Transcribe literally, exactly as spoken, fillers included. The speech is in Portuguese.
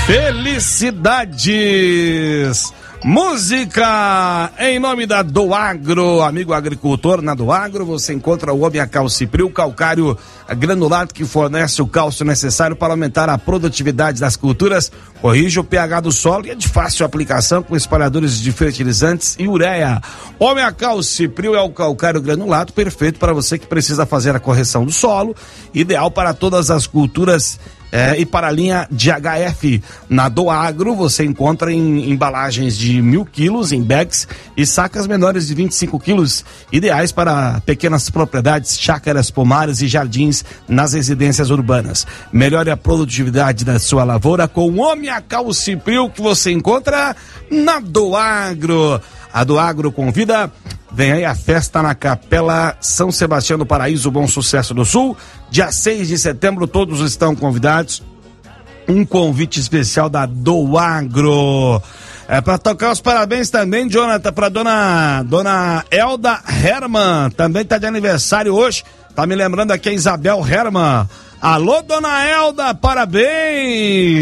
Felicidades! Música em nome da Doagro, amigo agricultor. Na Doagro você encontra o Omia Calcipril, calcário granulado que fornece o cálcio necessário para aumentar a produtividade das culturas, corrige o pH do solo e é de fácil aplicação com espalhadores de fertilizantes e ureia. Omia Calcipril é o calcário granulado perfeito para você que precisa fazer a correção do solo, ideal para todas as culturas. É, e para a linha de H F, na Doagro você encontra em embalagens de mil quilos em bags e sacas menores de vinte e cinco quilos, ideais para pequenas propriedades, chácaras, pomares e jardins nas residências urbanas. Melhore a produtividade da sua lavoura com o Omia Calcipril que você encontra na Doagro. A Doagro convida. Vem aí a festa na Capela São Sebastião do Paraíso, Bom Sucesso do Sul, dia seis de setembro, todos estão convidados. Um convite especial da Doagro. É para tocar os parabéns também, Jonathan, para dona dona Elda Herman, também tá de aniversário hoje. Tá me lembrando aqui a Isabel Herman. Alô, dona Elda, parabéns!